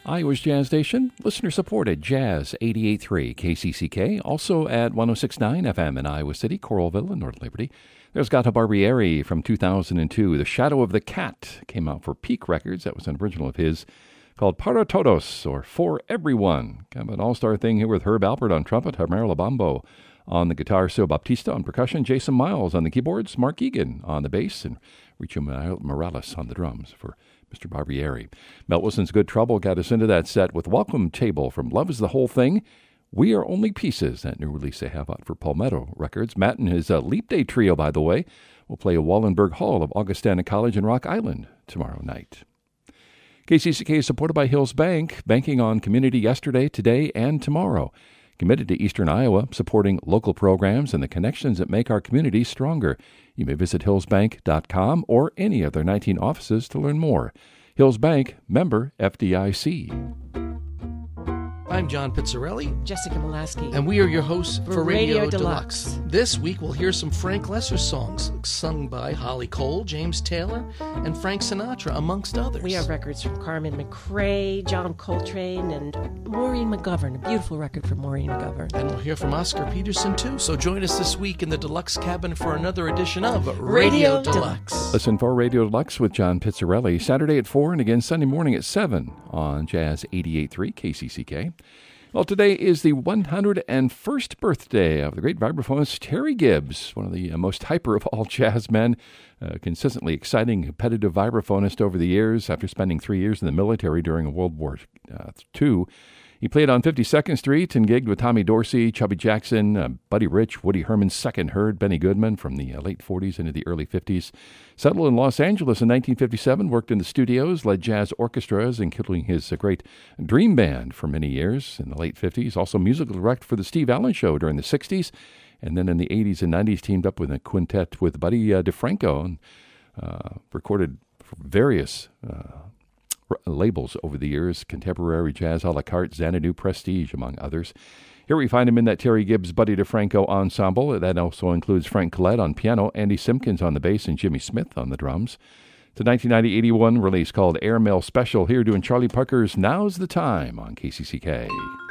Iowa's Jazz Station, listener-supported Jazz 88.3 KCCK, also at 106.9 FM in Iowa City, Coralville, and North Liberty. There's Gato Barbieri from 2002. The Shadow of the Cat came out for Peak Records. That was an original of his called Para Todos, or For Everyone. Kind of an all-star thing here with Herb Alpert on trumpet, Homero Labambo on the guitar, Sil Baptista on percussion, Jason Miles on the keyboards, Mark Egan on the bass, and Richo Morales on the drums for Mr. Barbieri. Mel Wilson's Good Trouble got us into that set with Welcome Table from Love Is the Whole Thing. We Are Only Pieces, that new release they have out for Palmetto Records. Matt and his Leap Day Trio, by the way, will play at Wallenberg Hall of Augustana College in Rock Island tomorrow night. KCCK is supported by Hills Bank, banking on community yesterday, today, and tomorrow. Committed to Eastern Iowa, supporting local programs and the connections that make our community stronger. You may visit hillsbank.com or any of their 19 offices to learn more. Hills Bank, member FDIC. I'm John Pizzarelli. Jessica Molaski. And we are your hosts for Radio Deluxe. Deluxe. This week we'll hear some Frank Lesser songs sung by Holly Cole, James Taylor, and Frank Sinatra, amongst others. We have records from Carmen McRae, John Coltrane, and Maureen McGovern. A beautiful record from Maureen McGovern. And we'll hear from Oscar Peterson, too. So join us this week in the Deluxe Cabin for another edition of Radio Deluxe. Listen for Radio Deluxe with John Pizzarelli, Saturday at 4 and again Sunday morning at 7 on Jazz 88.3 KCCK. Well, today is the 101st birthday of the great vibraphonist Terry Gibbs, one of the most hyper of all jazz men, consistently exciting, competitive vibraphonist over the years. After spending 3 years in the military during World War II, he played on 52nd Street and gigged with Tommy Dorsey, Chubby Jackson, Buddy Rich, Woody Herman's second herd, Benny Goodman from the late 40s into the early 50s. Settled in Los Angeles in 1957, worked in the studios, led jazz orchestras, including his great Dream Band for many years in the late 50s. Also musical director for the Steve Allen Show during the 60s. And then in the 80s and 90s, teamed up with a quintet with Buddy DeFranco and recorded for various labels over the years, Contemporary Jazz a la carte, Xanadu, Prestige, among others. Here we find him in that Terry Gibbs, Buddy DeFranco ensemble. That also includes Frank Collette on piano, Andy Simpkins on the bass, and Jimmy Smith on the drums. It's a 1990-81 release called Airmail Special, here doing Charlie Parker's Now's the Time on KCCK.